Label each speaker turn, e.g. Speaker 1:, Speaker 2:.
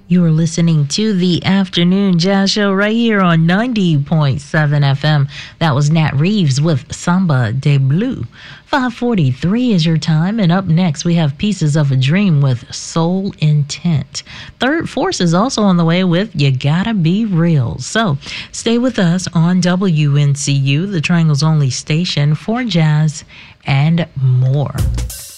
Speaker 1: You are listening to the Afternoon Jazz Show right here on 90.7 FM. That was Nat Reeves with Samba de Blue. 5:43 is your time, and up next we have Pieces of a Dream with Soul Intent. Third Force is also on the way with You Gotta Be Real. So stay with us on WNCU, the Triangle's only station for jazz and more.